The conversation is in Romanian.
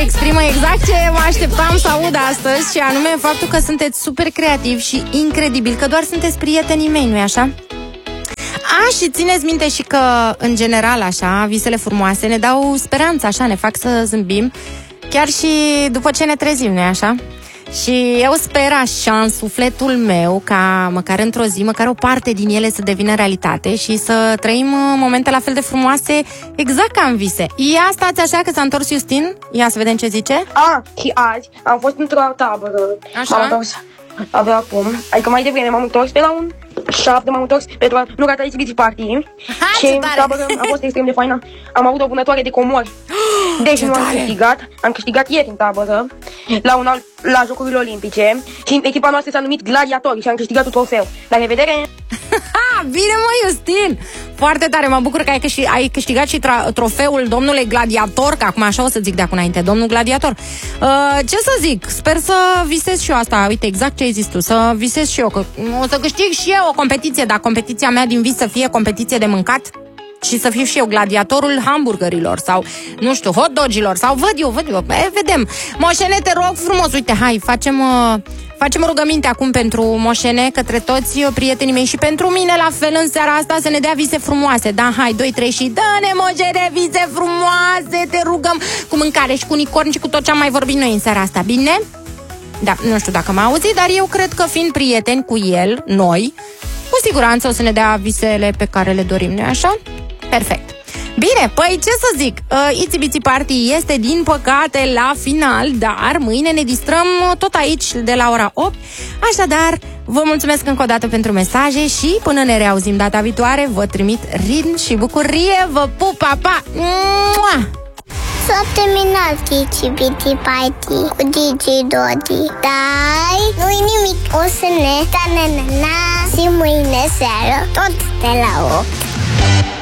exprimă exact ce mă așteptam să aud astăzi, și anume faptul că sunteți super creativi și incredibil, că doar sunteți prietenii mei, nu-i așa? Și țineți minte și că, în general, așa, visele frumoase ne dau speranță, așa, ne fac să zâmbim, chiar și după ce ne trezim, nu-i așa? Și eu sper așa în sufletul meu ca măcar într-o zi, măcar o parte din ele să devină realitate și să trăim momente la fel de frumoase, exact ca în vise. Ia stați așa că s-a întors Justin. Ia să vedem ce zice. Și azi am fost într-o tabără. Așa? M-am întors abia acum. Adică mai devreme m-am întors pe la un 7, m-am întors pentru a nu rata exhibiții party. Și tabără a fost extrem de faină. Am avut o vânătoare de comori. Deci nu am câștigat. Am câștigat ieri în tabără la Jocurile Olimpice. Și echipa noastră s-a numit Gladiatori și am câștigat un trofeu. La revedere! Bine, mă, Justin! Foarte tare, mă bucur că ai câștigat și trofeul domnule Gladiator, că acum așa o să zic de acum înainte, domnul Gladiator. Ce să zic? Sper să visez și eu asta, uite, exact ce ai zis tu, să visez și eu, că o să câștig și eu o competiție, dar competiția mea din vis să fie competiție de mâncat și să fiu și eu gladiatorul hamburgerilor sau, nu știu, hot dogilor sau văd eu, vedem. Moșene, te rog frumos, uite, hai, facem rugăminte acum pentru Moșene, către toți prietenii mei și pentru mine la fel în seara asta, să ne dea vise frumoase. Da, hai, 2, 3 și dă-ne, Moșene, vise frumoase, te rugăm, cu mâncare și cu unicorn și cu tot ce am mai vorbit noi în seara asta, bine? Da, nu știu dacă m-a auzit, dar eu cred că fiind prieteni cu el, noi, cu siguranță o să ne dea visele pe care le dorim, nu-i așa? Perfect. Bine, păi ce să zic, Itsy Bitsy Party este din păcate la final, dar mâine ne distrăm tot aici de la ora 8. Așadar, vă mulțumesc încă o dată pentru mesaje și până ne reauzim data viitoare, vă trimit ritm și bucurie, vă pup, pa, pa! Mua! S-a terminat Itsy Bitsy Party cu DJ Dodi. Dar nu-i nimic, o să ne și mâine seară tot de la 8.